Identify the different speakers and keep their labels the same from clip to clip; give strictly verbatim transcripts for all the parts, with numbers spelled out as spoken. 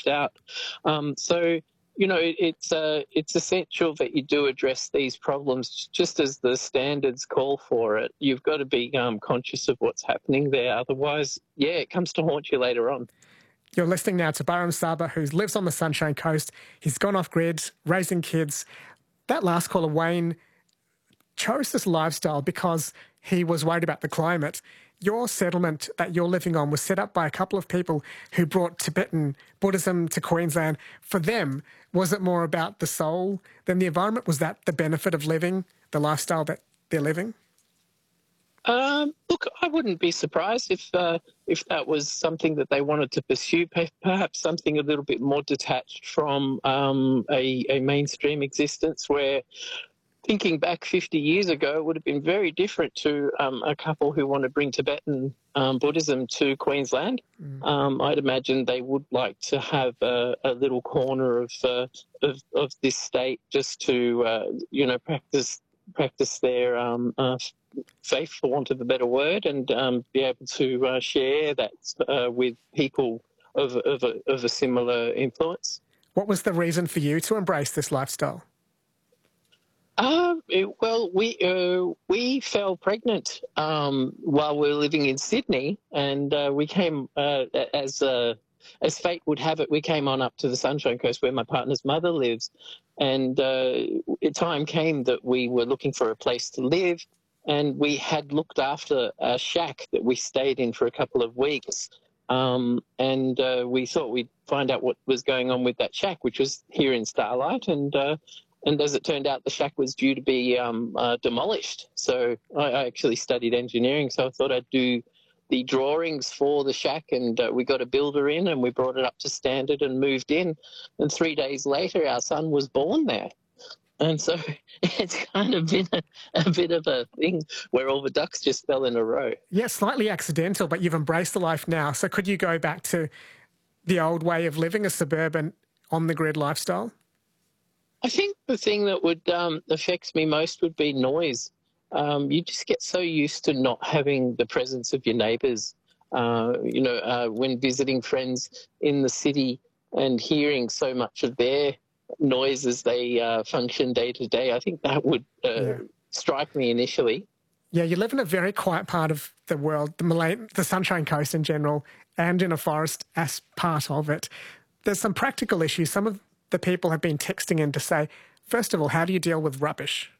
Speaker 1: left out. Um, so, you know, it, it's uh, it's essential that you do address these problems just as the standards call for it. You've got to be um, conscious of what's happening there. Otherwise, yeah, it comes to haunt you later on.
Speaker 2: You're listening now to Byram Saba, who lives on the Sunshine Coast. He's gone off-grid, raising kids. That last caller, Wayne, chose this lifestyle because he was worried about the climate. Your settlement that you're living on was set up by a couple of people who brought Tibetan Buddhism to Queensland. For them, was it more about the soul than the environment? Was that the benefit of living the lifestyle that they're living?
Speaker 1: Um, look, I wouldn't be surprised if uh, if that was something that they wanted to pursue, perhaps something a little bit more detached from um, a, a mainstream existence where, thinking back fifty years ago, it would have been very different to um, a couple who want to bring Tibetan um, Buddhism to Queensland. Mm. Um, I'd imagine they would like to have a, a little corner of, uh, of of this state just to, uh, you know, practice practice their um, uh, faith, for want of a better word, and um, be able to uh, share that uh, with people of, of, a, of a similar influence.
Speaker 2: What was the reason for you to embrace this lifestyle?
Speaker 1: Uh, it, well, we uh, we fell pregnant um, while we were living in Sydney, and uh, we came uh, as uh, as fate would have it. We came on up to the Sunshine Coast where my partner's mother lives, and uh, a time came that we were looking for a place to live, and we had looked after a shack that we stayed in for a couple of weeks. Um, and uh, we thought we'd find out what was going on with that shack, which was here in Starlight, and. Uh, And as it turned out, the shack was due to be um, uh, demolished. So I, I actually studied engineering, so I thought I'd do the drawings for the shack, and uh, we got a builder in and we brought it up to standard and moved in. And three days later, our son was born there. And so it's kind of been a, a bit of a thing where all the ducks just fell in a row.
Speaker 2: Yeah, slightly accidental, but you've embraced the life now. So could you go back to the old way of living, a suburban, on-the-grid lifestyle?
Speaker 1: I think the thing that would um, affect me most would be noise. Um, you just get so used to not having the presence of your neighbours. Uh, you know, uh, when visiting friends in the city and hearing so much of their noise as they uh, function day to day, I think that would uh, yeah. strike me initially.
Speaker 2: Yeah, you live in a very quiet part of the world, the Malay, the Sunshine Coast in general, and in a forest as part of it. There's some practical issues. Some of the people have been texting in to say, first of all, how do you deal with rubbish?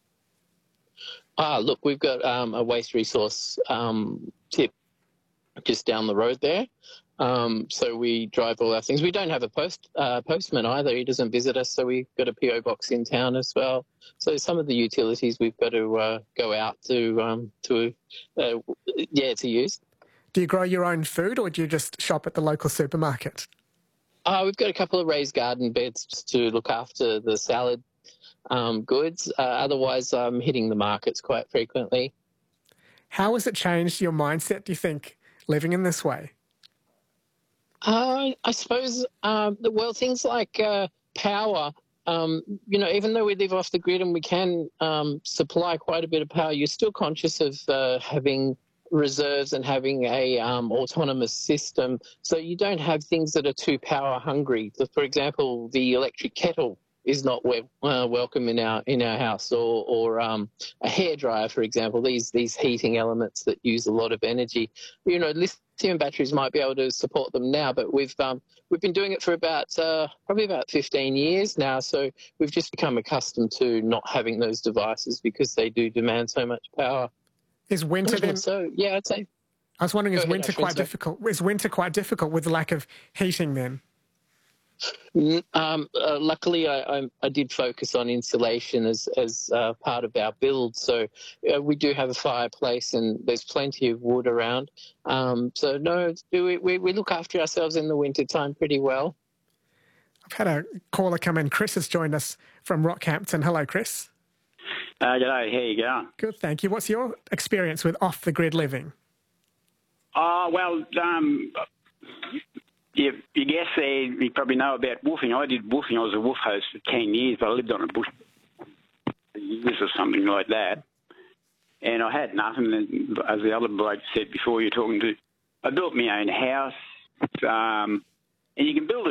Speaker 1: Ah, look, we've got um, a waste resource um, tip just down the road there. Um, so we drive all our things. We don't have a post uh, postman either. He doesn't visit us, so we've got a P O box in town as well. So some of the utilities we've got to uh, go out to um, to uh, yeah to use.
Speaker 2: Do you grow your own food, or do you just shop at the local supermarket?
Speaker 1: Uh, we've got a couple of raised garden beds just to look after the salad um, goods. Uh, otherwise, I'm hitting the markets quite frequently.
Speaker 2: How has it changed your mindset, do you think, living in this way?
Speaker 1: Uh, I suppose, uh, well, things like uh, power, um, you know, even though we live off the grid and we can um, supply quite a bit of power, you're still conscious of uh, having reserves and having a um, autonomous system, so you don't have things that are too power hungry. So, for example, the electric kettle is not we- uh, welcome in our in our house, or or um, a hairdryer, for example. These these heating elements that use a lot of energy. You know, lithium batteries might be able to support them now, but we've um, we've been doing it for about uh, probably about fifteen years now. So we've just become accustomed to not having those devices because they do demand so much power.
Speaker 2: Is winter then?
Speaker 1: So yeah, I'd say.
Speaker 2: I was wondering, is
Speaker 1: ahead,
Speaker 2: winter
Speaker 1: Ashwin,
Speaker 2: quite
Speaker 1: sorry.
Speaker 2: difficult? Is winter quite difficult with the lack of heating then?
Speaker 1: Um, uh, luckily, I, I, I did focus on insulation as as uh, part of our build. So uh, we do have a fireplace, and there's plenty of wood around. Um, so no, we, we we look after ourselves in the winter time pretty well.
Speaker 2: I've had a caller come in. Chris has joined us from Rockhampton. Hello, Chris.
Speaker 3: Uh, g'day, how you going?
Speaker 2: Good, thank you. What's your experience with off-the-grid living?
Speaker 3: Oh, well, um, you, you guess there, you probably know about woofing. I did woofing. I was a woof host for ten years, but I lived on a bush years or something like that. And I had nothing, and as the other bloke said before you're talking to, I built my own house, um, and you can build